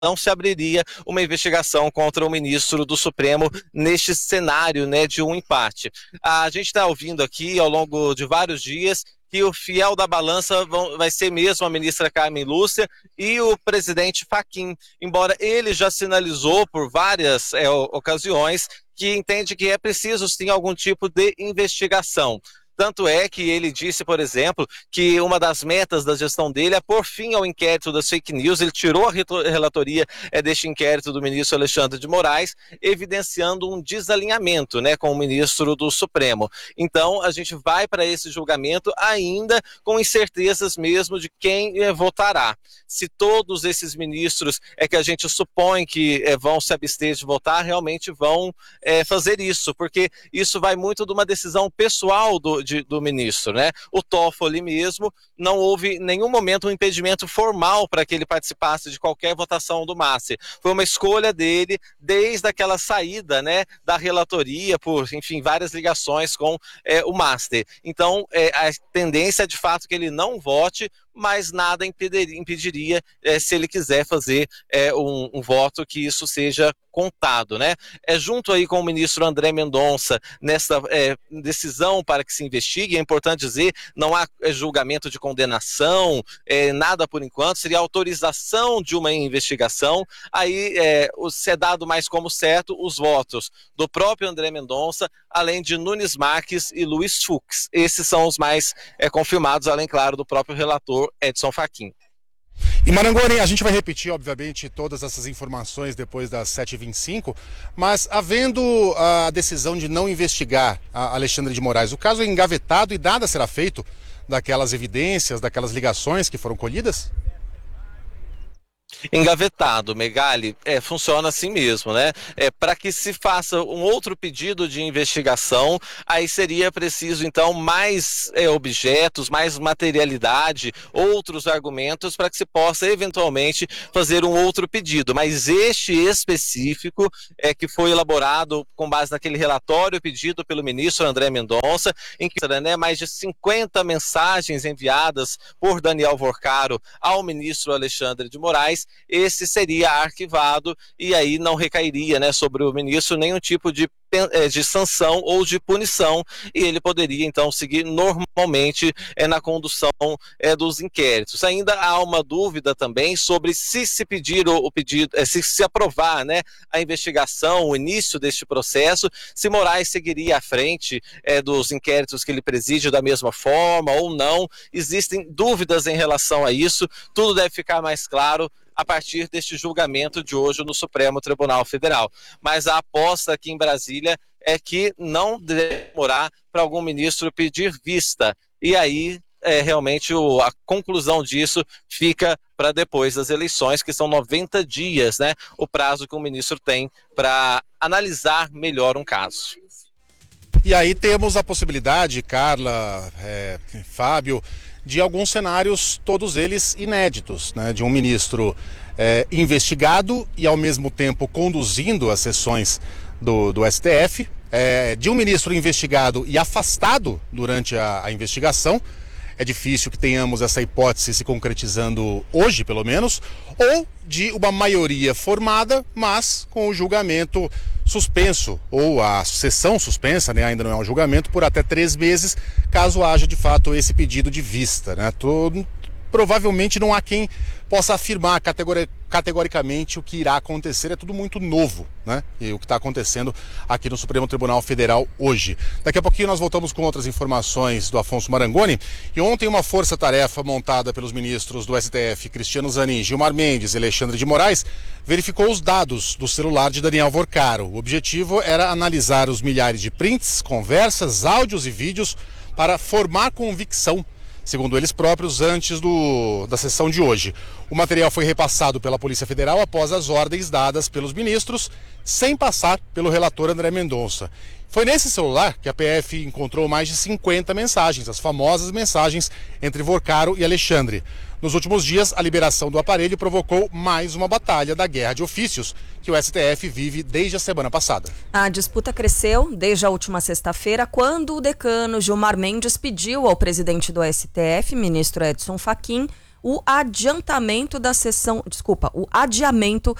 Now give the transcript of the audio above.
não se abriria uma investigação contra o ministro do Supremo neste cenário, né, de um empate. A gente está ouvindo aqui ao longo de vários dias que o fiel da balança vai ser mesmo a ministra Carmen Lúcia e o presidente Fachin, embora ele já sinalizou por várias ocasiões que entende que é preciso sim algum tipo de investigação. Tanto é que ele disse, por exemplo, que uma das metas da gestão dele é pôr fim ao inquérito das fake news. Ele tirou a relatoria deste inquérito do ministro Alexandre de Moraes, evidenciando um desalinhamento, né, com o ministro do Supremo. Então, a gente vai para esse julgamento ainda com incertezas mesmo de quem votará. Se todos esses ministros que a gente supõe que vão se abster de votar, realmente vão fazer isso, porque isso vai muito de uma decisão pessoal do ministro, né? O Toffoli mesmo, não houve em nenhum momento um impedimento formal para que ele participasse de qualquer votação do MASTER. Foi uma escolha dele desde aquela saída, né, da relatoria por, enfim, várias ligações com o MASTER. Então, a tendência é de fato que ele não vote, mas nada impediria se ele quiser fazer um voto que isso seja contado, né? Junto aí com o ministro André Mendonça nessa decisão para que se investigue, é importante dizer, não há julgamento de condenação, nada por enquanto, seria autorização de uma investigação, aí se é dado mais como certo os votos do próprio André Mendonça, além de Nunes Marques e Luiz Fux. Esses são os mais confirmados, além, claro, do próprio relator Edson Fachin. E Marangoni, a gente vai repetir, obviamente, todas essas informações depois das 7h25, mas havendo a decisão de não investigar a Alexandre de Moraes, o caso é engavetado e nada será feito daquelas evidências, daquelas ligações que foram colhidas? Engavetado, Megali, funciona assim mesmo, né? Para que se faça um outro pedido de investigação, aí seria preciso então mais objetos, mais materialidade, outros argumentos para que se possa eventualmente fazer um outro pedido. Mas este específico que foi elaborado com base naquele relatório pedido pelo ministro André Mendonça, em que mais de 50 mensagens enviadas por Daniel Vorcaro ao ministro Alexandre de Moraes, esse seria arquivado e aí não recairia, né, sobre o ministro nenhum tipo de sanção ou de punição, e ele poderia então seguir normalmente na condução dos inquéritos. Ainda há uma dúvida também sobre se pedir o pedido, se aprovar, né, a investigação, o início deste processo, se Moraes seguiria à frente dos inquéritos que ele preside da mesma forma ou não. Existem dúvidas em relação a isso, tudo deve ficar mais claro a partir deste julgamento de hoje no Supremo Tribunal Federal. Mas a aposta aqui em Brasília é que não deve demorar para algum ministro pedir vista. E aí, realmente, a conclusão disso fica para depois das eleições, que são 90 dias, né, o prazo que o ministro tem para analisar melhor um caso. E aí temos a possibilidade, Carla, Fábio, de alguns cenários, todos eles inéditos, né? De um ministro investigado e ao mesmo tempo conduzindo as sessões do STF, de um ministro investigado e afastado durante a investigação. É difícil que tenhamos essa hipótese se concretizando hoje, pelo menos, ou de uma maioria formada, mas com o julgamento suspenso, ou a sessão suspensa, né, ainda não é um julgamento, por até 3 meses, caso haja de fato esse pedido de vista, né? Provavelmente não há quem possa afirmar categoricamente o que irá acontecer, é tudo muito novo, né? E o que está acontecendo aqui no Supremo Tribunal Federal hoje. Daqui a pouquinho nós voltamos com outras informações do Afonso Marangoni. E ontem uma força-tarefa montada pelos ministros do STF, Cristiano Zanin, Gilmar Mendes e Alexandre de Moraes, verificou os dados do celular de Daniel Vorcaro. O objetivo era analisar os milhares de prints, conversas, áudios e vídeos para formar convicção, segundo eles próprios, antes da sessão de hoje. O material foi repassado pela Polícia Federal após as ordens dadas pelos ministros, sem passar pelo relator André Mendonça. Foi nesse celular que a PF encontrou mais de 50 mensagens, as famosas mensagens entre Vorcaro e Alexandre. Nos últimos dias, a liberação do aparelho provocou mais uma batalha da guerra de ofícios que o STF vive desde a semana passada. A disputa cresceu desde a última sexta-feira, quando o decano Gilmar Mendes pediu ao presidente do STF, ministro Edson Fachin, o adiamento